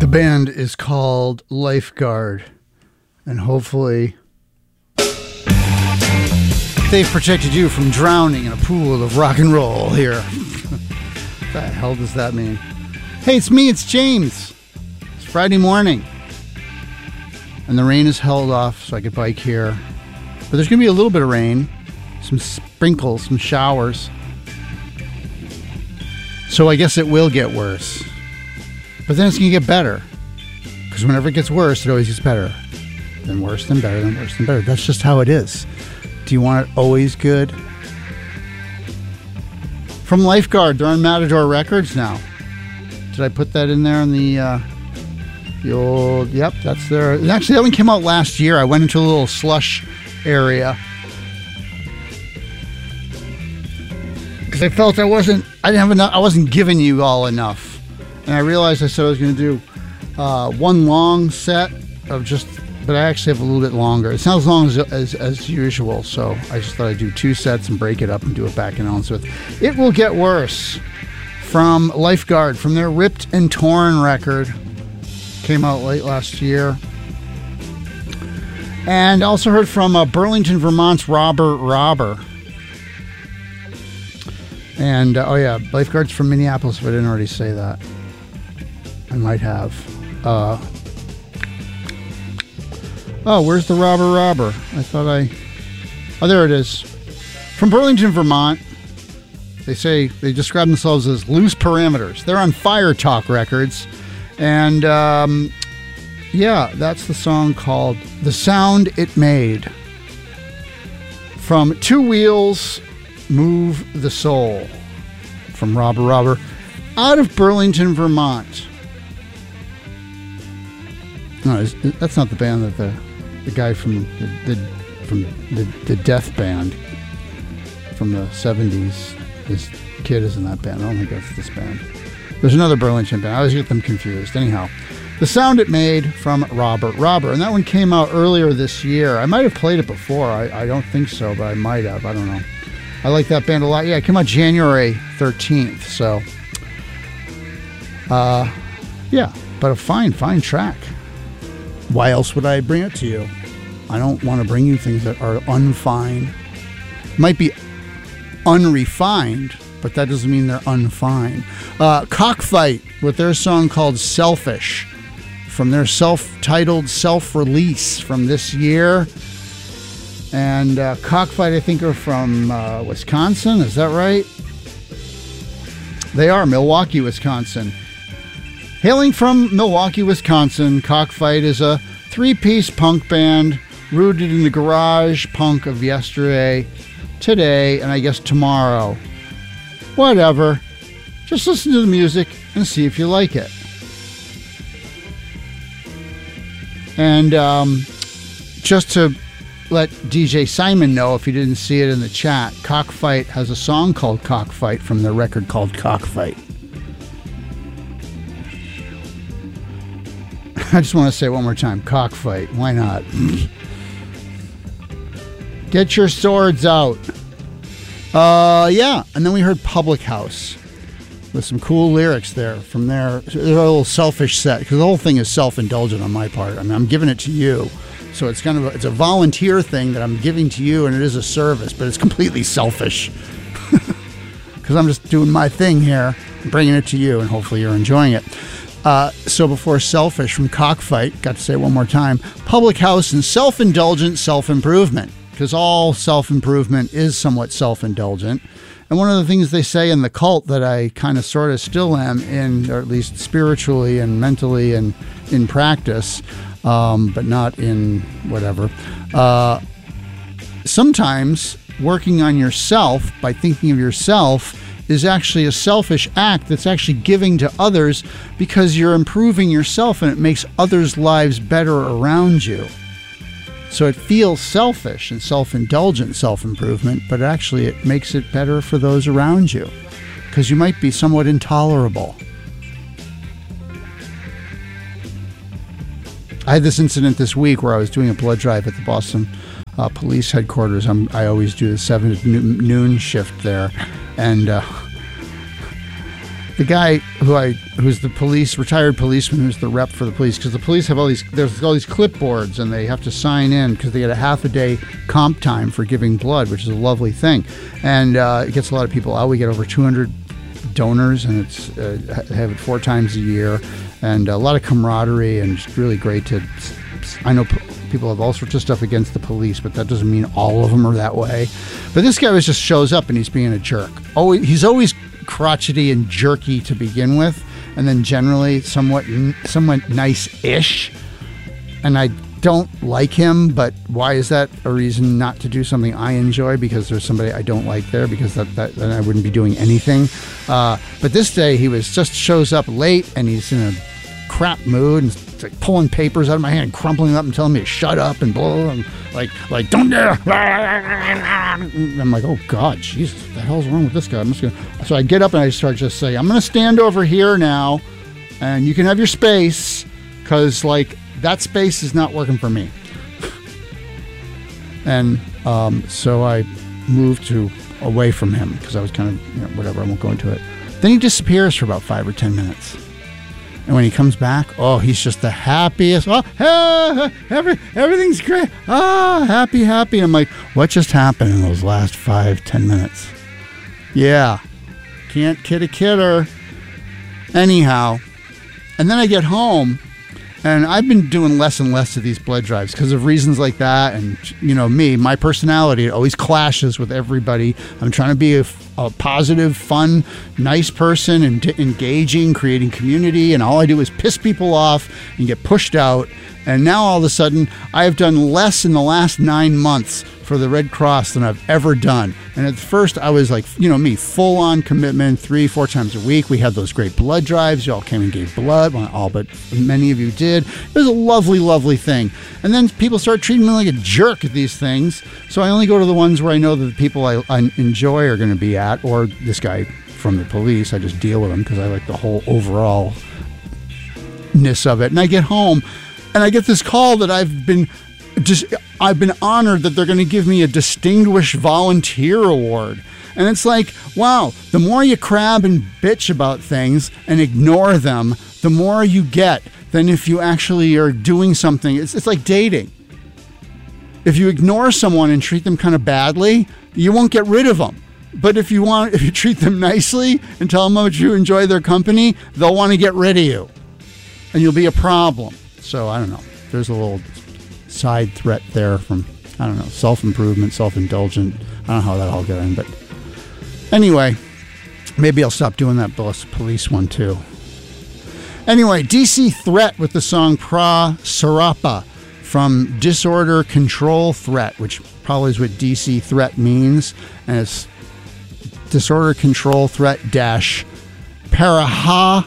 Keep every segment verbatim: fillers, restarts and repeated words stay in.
The band is called Lifeguard, and hopefully they've protected you from drowning in a pool of rock and roll here. What the hell does that mean? Hey, it's me, it's James. It's Friday morning, and the rain is held off so I could bike here. But there's going to be a little bit of rain, some sprinkles, some showers. So I guess it will get worse. But then it's going to get better. Because whenever it gets worse, it always gets better. Then worse, then better, then worse, then better. That's just how it is. Do you want it always good? From Lifeguard, they're on Matador Records now. Did I put that in there in the, uh, the old... Yep, that's there. And actually, that one came out last year. I went into a little slush area. Because I felt I wasn't... I didn't have enough... I wasn't giving you all enough. And I realized I said I was going to do uh, one long set of just, but I actually have a little bit longer. It's not as long as, as as usual, so I just thought I'd do two sets and break it up and do it back and on. So It Will Get Worse from Lifeguard, from their Ripped and Torn record. Came out late last year. And also heard from uh, Burlington, Vermont's Robert Robber. And, uh, oh yeah, Lifeguard's from Minneapolis, if I didn't already say that. I might have. Uh, oh, where's the Robber Robber? I thought I... Oh, there it is. From Burlington, Vermont. They say, they describe themselves as Loose Parameters. They're on Fire Talk Records. And, um, yeah, that's the song called The Sound It Made. From Two Wheels, Move the Soul. From Robber Robber. Out of Burlington, Vermont. No, that's not the band that the the guy from the, the from the, the Death Band from the seventies. This kid is in that band. I don't think that's this band. There's another Burlington band. I always get them confused. Anyhow, The Sound It Made from Robert Robber, and that one came out earlier this year. I might have played it before. I, I don't think so, but I might have. I don't know. I like that band a lot. Yeah, it came out January thirteenth. So, uh, yeah, but a fine, fine track. Why else would I bring it to you? I don't want to bring you things that are unfine. Might be unrefined, but that doesn't mean they're unfine. Uh, Cockfight with their song called Selfish from their self-titled self-release from this year. And uh, Cockfight, I think, are from uh, Wisconsin. Is that right? They are, Milwaukee, Wisconsin. Hailing from Milwaukee, Wisconsin, Cockfight is a three-piece punk band rooted in the garage punk of yesterday, today, and I guess tomorrow. Whatever. Just listen to the music and see if you like it. And um, just to let D J Simon know, if you didn't see it in the chat, Cockfight has a song called Cockfight from their record called Cockfight. I just want to say it one more time. Cockfight. Why not? Get your swords out. Uh, yeah. And then we heard Public House with some cool lyrics there from their, their little Selfish set. Because the whole thing is self-indulgent on my part. I mean, I'm giving it to you. So it's kind of a, it's a volunteer thing that I'm giving to you, and it is a service, but it's completely selfish. Because I'm just doing my thing here, bringing it to you, and hopefully you're enjoying it. Uh, so before Selfish from Cockfight, got to say it one more time, Public House and self-indulgent self-improvement, because all self-improvement is somewhat self-indulgent. And one of the things they say in the cult that I kind of sort of still am in, or at least spiritually and mentally and in practice, um, but not in whatever, uh, sometimes working on yourself by thinking of yourself is actually a selfish act that's actually giving to others, because you're improving yourself and it makes others' lives better around you. So it feels selfish and self-indulgent self-improvement, but actually it makes it better for those around you, because you might be somewhat intolerable. I had this incident this week where I was doing a blood drive at the Boston uh, police headquarters. I'm, I always do the seven to noon shift there. And uh, the guy who I who's the police retired policeman who's the rep for the police, because the police have all these there's all these clipboards and they have to sign in because they get a half a day comp time for giving blood, which is a lovely thing, and uh, it gets a lot of people out. We get over two hundred donors, and it's uh, have it four times a year, and a lot of camaraderie, and it's really great to. I know p- people have all sorts of stuff against the police, but that doesn't mean all of them are that way. But this guy was just shows up and he's being a jerk. Oh, he's always crotchety and jerky to begin with, and then generally somewhat somewhat nice-ish. And I don't like him, but why is that a reason not to do something I enjoy? Because there's somebody I don't like there, because that, that then I wouldn't be doing anything. Uh, but this day he was just shows up late and he's in a crap mood and it's like pulling papers out of my hand, crumpling up and telling me to shut up and blah, and like like don't dare. I'm like, oh God, Jesus, what the hell's wrong with this guy? I'm just gonna. So I get up and I start just say, I'm gonna stand over here now, and you can have your space, because like that space is not working for me. And um, so I moved to away from him because I was kind of, you know, whatever. I won't go into it. Then he disappears for about five or ten minutes. And when he comes back, oh, he's just the happiest. Oh, hey, every, everything's great. Ah, happy, happy. I'm like, what just happened in those last five, ten minutes? Yeah, can't kid a kidder. Anyhow, and then I get home, and I've been doing less and less of these blood drives because of reasons like that. And, you know, me, my personality, it always clashes with everybody. I'm trying to be a, a positive, fun, nice person and t- engaging, creating community. And all I do is piss people off and get pushed out. And now all of a sudden, I have done less in the last nine months for the Red Cross than I've ever done. And at first, I was like, you know, me, full-on commitment, three, four times a week. We had those great blood drives. You all came and gave blood. Well, all but many of you did. It was a lovely, lovely thing. And then people start treating me like a jerk at these things. So I only go to the ones where I know that the people I, I enjoy are going to be at, or this guy from the police. I just deal with him because I like the whole overall-ness of it. And I get home, and I get this call that I've been just I've been honored that they're going to give me a Distinguished Volunteer Award. And it's like, wow, the more you crab and bitch about things and ignore them, the more you get than if you actually are doing something. It's, it's like dating. If you ignore someone and treat them kind of badly, you won't get rid of them. But if you want, if you treat them nicely and tell them how much you enjoy their company, they'll want to get rid of you. And you'll be a problem. So, I don't know. There's a little side threat there from, I don't know, self-improvement, self-indulgent. I don't know how that all got in, but anyway, maybe I'll stop doing that police one too. Anyway, D C Threat with the song Pra Sarapa from Disorder Control Threat, which probably is what D C Threat means, and it's Disorder Control Threat dash Paraha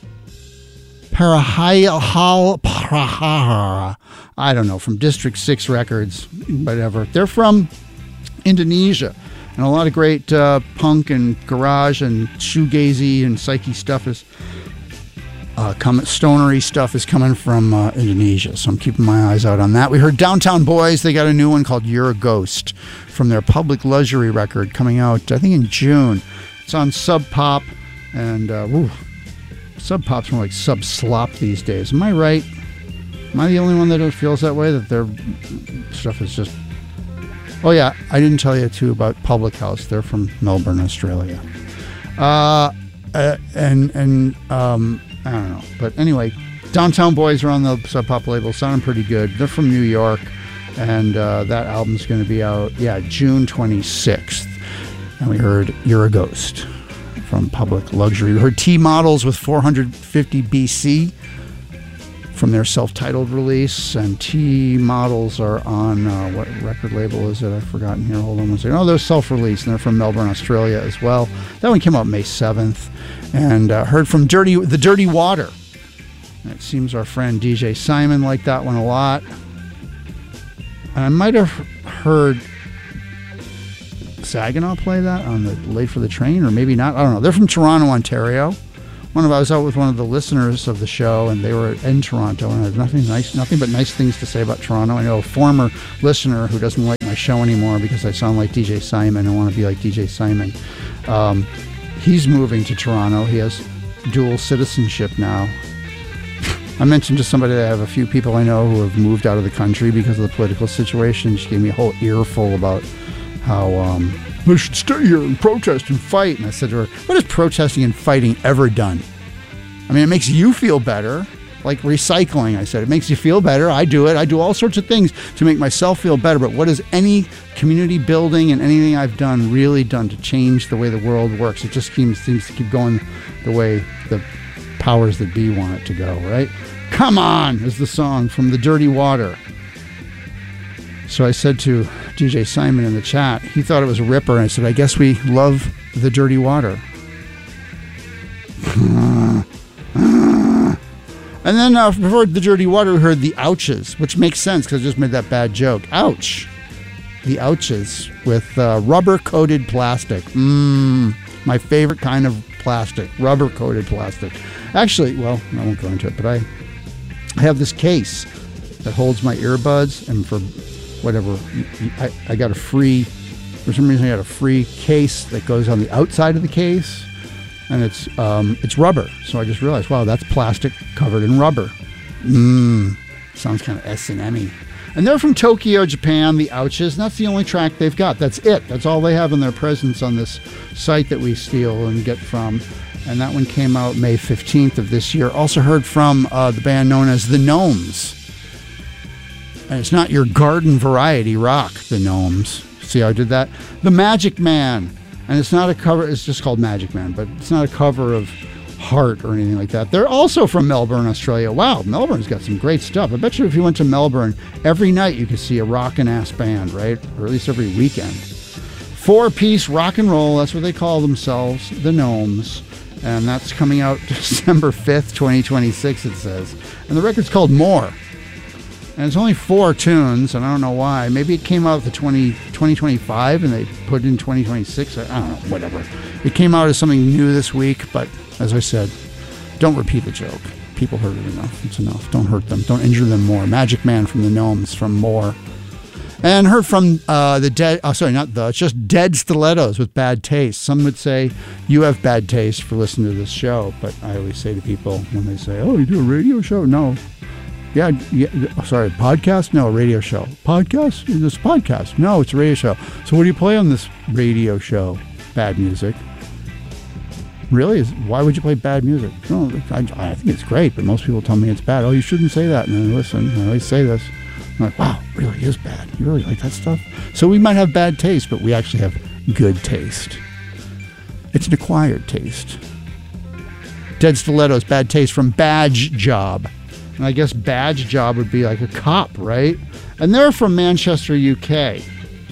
Parahayal Parahara. I don't know, from District six Records, whatever. They're from Indonesia, and a lot of great uh, punk and garage and shoegazy and psyche stuff is uh, coming. Stonery stuff is coming from uh, Indonesia, so I'm keeping my eyes out on that. We heard Downtown Boys. They got a new one called You're a Ghost from their Public Luxury record coming out, I think, in June. It's on Sub Pop, and uh, woo, Sub Pop's more like Sub Slop these days. Am I right? Am I the only one that feels that way, that their stuff is just... Oh, yeah, I didn't tell you, too, about Public House. They're from Melbourne, Australia. Uh, uh, and, and um, I don't know. But anyway, Downtown Boys are on the Sub Pop label, sounding pretty good. They're from New York, and uh, that album's going to be out, yeah, June twenty-sixth. And we heard You're a Ghost from Public Luxury. We heard T-Models with four hundred fifty B C from their self-titled release, and T-Models are on, uh, what record label is it? I've forgotten here. Hold on one second. Oh, they're self-released, and they're from Melbourne, Australia as well. That one came out May seventh, and uh, heard from Dirty, The Dirty Water. And it seems our friend D J Simon liked that one a lot. And I might have heard Saginaw play that on the Late for the Train, or maybe not. I don't know. They're from Toronto, Ontario. One of I was out with one of the listeners of the show, and they were in Toronto, and I had nothing nice, nothing but nice things to say about Toronto. I know a former listener who doesn't like my show anymore because I sound like D J Simon and want to be like D J Simon. Um, he's moving to Toronto. He has dual citizenship now. I mentioned to somebody that I have a few people I know who have moved out of the country because of the political situation. She gave me a whole earful about how um, I should stay here and protest and fight. And I said to her, what has protesting and fighting ever done? I mean, it makes you feel better. Like recycling, I said. It makes you feel better. I do it. I do all sorts of things to make myself feel better. But what has any community building and anything I've done really done to change the way the world works? It just seems, seems to keep going the way the powers that be want it to go, right? Come On is the song from The Dirty Water. So I said to D J Simon in the chat, he thought it was a ripper. And I said, I guess we love The Dirty Water. And then uh, before The Dirty Water, we heard The Ouches, which makes sense because I just made that bad joke. Ouch. The Ouches with uh, rubber-coated plastic. Mmm, my favorite kind of plastic, rubber-coated plastic. Actually, well, I won't go into it, but I, I have this case that holds my earbuds, and for whatever, I, I got a free, for some reason I got a free case that goes on the outside of the case. And it's um, it's rubber. So I just realized, wow, that's plastic covered in rubber. Mmm. Sounds kind of S and M-y. And they're from Tokyo, Japan, The Ouches. And that's the only track they've got. That's it. That's all they have in their presence on this site that we steal and get from. And that one came out May fifteenth of this year. Also heard from uh, the band known as The Gnomes. And it's not your garden variety rock, The Gnomes. See how I did that? The Magic Man. And it's not a cover, it's just called Magic Man, but it's not a cover of Heart or anything like that. They're also from Melbourne, Australia. Wow, Melbourne's got some great stuff. I bet you if you went to Melbourne, every night you could see a rockin' ass band, right? Or at least every weekend. Four-piece rock and roll, that's what they call themselves, The Gnomes. And that's coming out December fifth, twenty twenty-six, it says. And the record's called More. And it's only four tunes, and I don't know why. Maybe it came out the twenty, twenty twenty-five, and they put it in twenty twenty-six. I don't know, whatever. It came out as something new this week, but as I said, don't repeat the joke. People heard it enough. It's enough. Don't hurt them. Don't injure them more. Magic Man from The Gnomes, from More. And heard from uh, the Dead, oh, sorry, not the, it's just Dead Stilettos with Bad Taste. Some would say you have bad taste for listening to this show, but I always say to people when they say, oh, you do a radio show? No. Yeah, yeah, sorry, podcast? No, a radio show. Podcast? This podcast? No, it's a radio show. So what do you play on this radio show? Bad music. Really? Why would you play bad music? No, I, I think it's great, but most people tell me it's bad. Oh, you shouldn't say that. And then listen, I always say this. I'm like, wow, it really is bad. You really like that stuff? So we might have bad taste, but we actually have good taste. It's an acquired taste. Dead Stilettos, Bad Taste from Badge Job. And I guess Badge Job would be like a cop, right? And they're from Manchester, U K.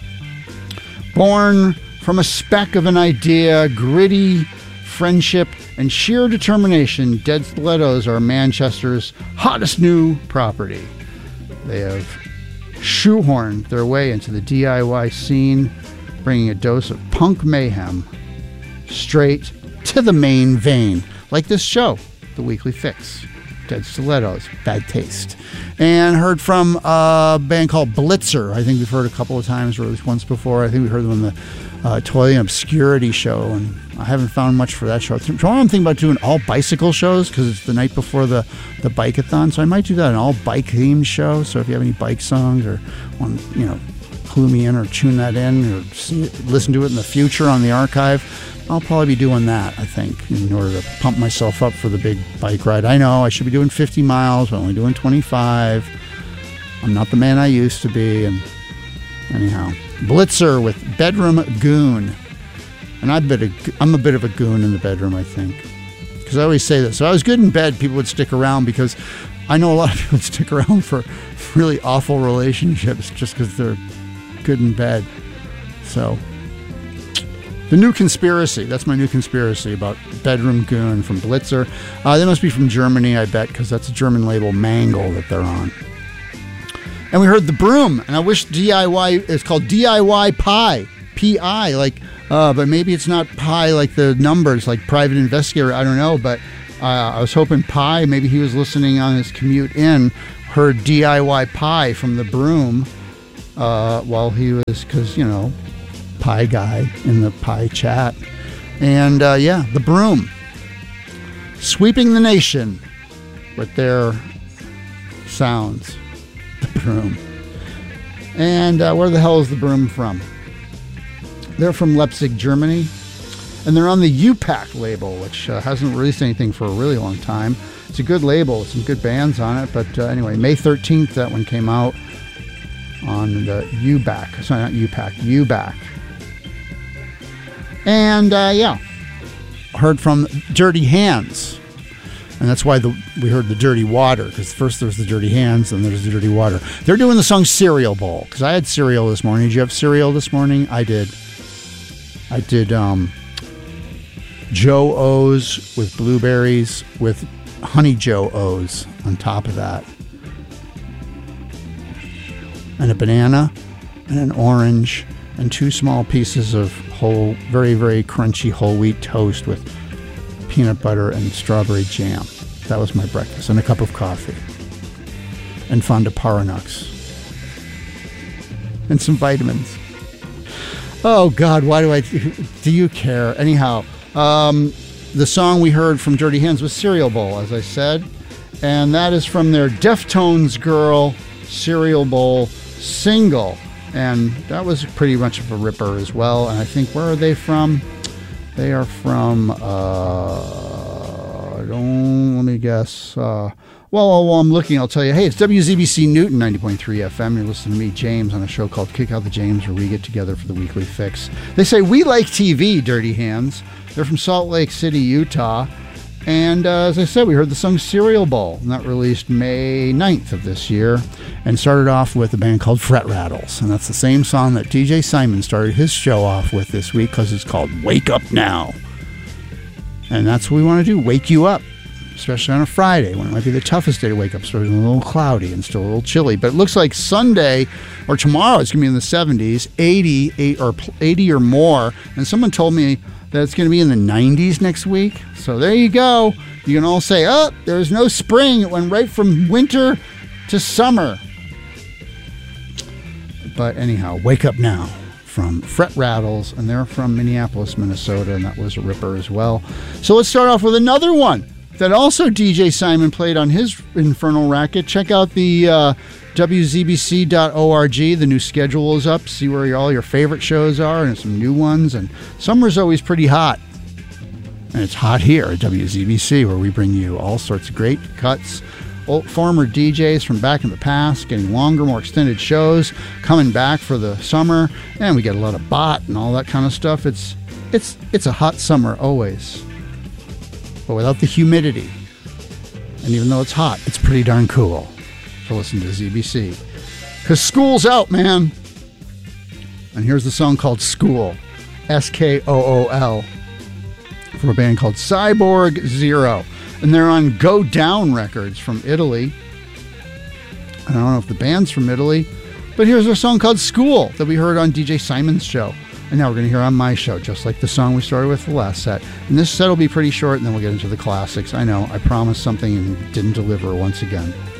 Born from a speck of an idea, gritty friendship, and sheer determination, Dead Stilettos are Manchester's hottest new property. They have shoehorned their way into the D I Y scene, bringing a dose of punk mayhem straight to the main vein, like this show, The Weekly Fix. Dead Stilettos, Bad Taste. And heard from a band called Blitzer. I think we've heard a couple of times, or at least once before. I think we heard them on the uh, Toy and Obscurity show, and I haven't found much for that show. Tomorrow I'm thinking about doing all bicycle shows because it's the night before the, the bike-a-thon, so I might do that, an all bike-themed show. So if you have any bike songs or want to, you know, clue me in or tune that in or see it, listen to it in the future on the archive, I'll probably be doing that, I think, in order to pump myself up for the big bike ride. I know I should be doing fifty miles, but I'm only doing twenty-five. I'm not the man I used to be. And anyhow, Blitzer with Bedroom Goon. And I've been a, I'm a bit of a goon in the bedroom, I think. Because I always say this. So I was good in bed, people would stick around because I know a lot of people would stick around for really awful relationships just because they're good in bed. So... The New Conspiracy. That's my new conspiracy about Bedroom Goon from Blitzer. Uh, they must be from Germany, I bet, because that's a German label, Mangle, that they're on. And we heard The Broom, and I wish D I Y is called D I Y Pie, P I, like, uh, but maybe it's not Pi like the numbers, like Private Investigator. I don't know, but uh, I was hoping Pi, maybe he was listening on his commute in, heard D I Y Pie from The Broom uh, while he was, because, you know, Pie guy in the Pie chat. And uh, yeah, The Broom. sweeping the nation with their sounds. The Broom. And uh, where the hell is the Broom from? They're from Leipzig, Germany. And they're on the U PAC label, which uh, hasn't released anything for a really long time. It's a good label with some good bands on it. But uh, anyway, May thirteenth, that one came out on the U PAC. Sorry, not U PAC, U PAC. And uh, yeah, heard from Dirty Hands. And that's why the, we heard the Dirty Water, because first there's the Dirty Hands, and there's the Dirty Water. They're doing the song Cereal Bowl, because I had cereal this morning. Did you have cereal this morning? I did. I did um, Joe O's with blueberries with Honey Joe O's on top of that. And a banana and an orange and two small pieces of whole, very, very crunchy whole wheat toast with peanut butter and strawberry jam. That was my breakfast. And a cup of coffee. And Fonda Paranux. And some vitamins. Oh, God, why do I... Do you care? Anyhow, um, the song we heard from Dirty Hands was Cereal Bowl, as I said. And that is from their Deftones Girl Cereal Bowl single. And that was pretty much of a ripper as well. And I think, where are they from? They are from, uh, I don't, let me guess. Uh, well, while I'm looking, I'll tell you, hey, it's W Z B C Newton ninety point three F M. You're listening to me, James, on a show called Kick Out the James, where we get together for the weekly fix. They say, we like T V, Dirty Hands. They're from Salt Lake City, Utah. And uh, as I said, we heard the song Cereal Bowl, and that released May ninth of this year, and started off with a band called Fret Rattles. And that's the same song that D J Simon started his show off with this week, because it's called Wake Up Now. And that's what we want to do, wake you up, especially on a Friday, when it might be the toughest day to wake up, so it's a little cloudy and still a little chilly. But it looks like Sunday or tomorrow it's going to be in the seventies, eighty, eight, or eighty or more. And someone told me that it's going to be in the nineties next week. So there you go. You can all say, oh, there's no spring. It went right from winter to summer. But anyhow, Wake Up Now from Fret Rattles, and they're from Minneapolis, Minnesota, and that was a ripper as well. So let's start off with another one that also D J Simon played on his Infernal Racket. Check out the uh, W Z B C dot org. The new schedule is up. See where all your favorite shows are and some new ones. And summer's always pretty hot. And it's hot here at W Z B C, where we bring you all sorts of great cuts. Old former D Js from back in the past, getting longer, more extended shows, coming back for the summer. And we get a lot of bot and all that kind of stuff. It's it's it's a hot summer always. But without the humidity. And even though it's hot, it's pretty darn cool to listen to Z B C. Because school's out, man. And here's the song called School. S K O O L. From a band called Cyborg Zero. And they're on Go Down Records from Italy. I don't know if the band's from Italy. But here's their song called School that we heard on D J Simon's show. And now we're going to hear on my show, just like the song we started with the last set. And this set will be pretty short, and then we'll get into the classics. I know, I promised something and didn't deliver once again.